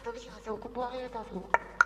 都是好像我不爱他什么。